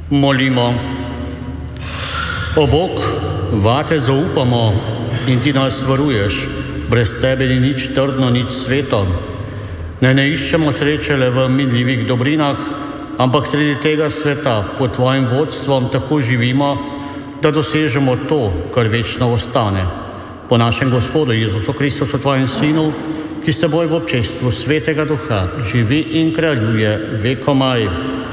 Molimo. O Bog, vate zaupamo in ti nas varuješ. Brez tebe ni nič trdno, nič sveto. Ne iščemo sreče le v minljivih dobrinah, ampak sredi tega sveta pod tvojim vodstvom tako živimo, da dosežemo to, kar večno ostane. Po našem Gospodu Jezusu Kristusu, tvojem Sinu, ki s teboj v občestvu Svetega Duha živi in kraljuje vekomaj.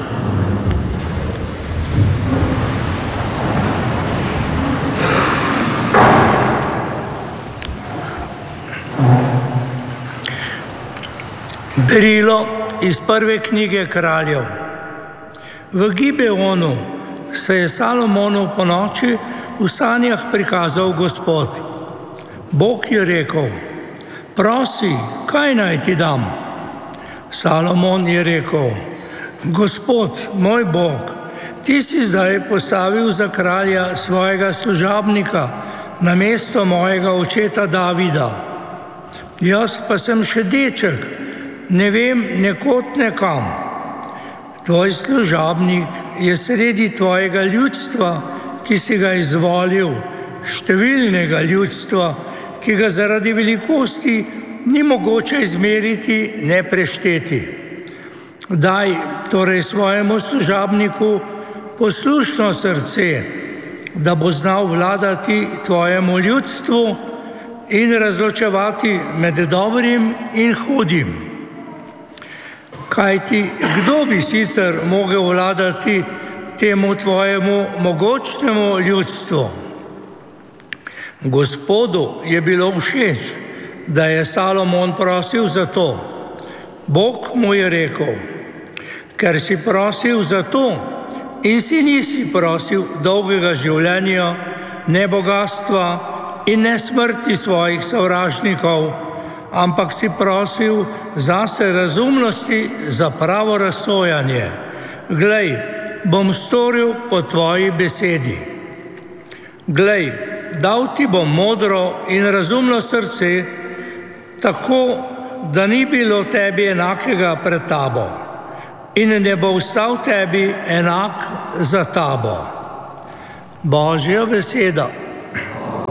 Darilo iz prve knjige Kraljev. V Gibeonu se je Salomonu po noči v sanjah prikazal Gospod. Bog je rekel: prosi, kaj naj ti dam? Salomon je rekel: Gospod, moj Bog, ti si zdaj postavil za kralja svojega služabnika namesto mojega očeta Davida. Jaz pa sem še deček, ne vem nekod nekam. Tvoj služabnik je sredi tvojega ljudstva, ki si ga izvolil, številnega ljudstva, ki ga zaradi velikosti ni mogoče izmeriti, ne prešteti. Daj torej svojemu služabniku poslušno srce, da bo znal vladati tvojemu ljudstvu in razločevati med dobrim in hudim. Kajti kdo bi sicer mogel vladati temu tvojemu mogočnemu ljudstvu? Gospodu je bilo všeč, da je Salomon prosil za to. Bog mu je rekel: ker si prosil za to in si nisi prosil dolgega življenja, ne bogastva in ne smrti svojih sovražnikov, ampak si prosil zase razumnosti za pravo razsojanje. Glej, bom storil po tvoji besedi. Glej, dal ti bom modro in razumno srce, tako, da ni bilo tebi enakega pred tabo in ne bo ostal tebi enak za tabo. Božja beseda.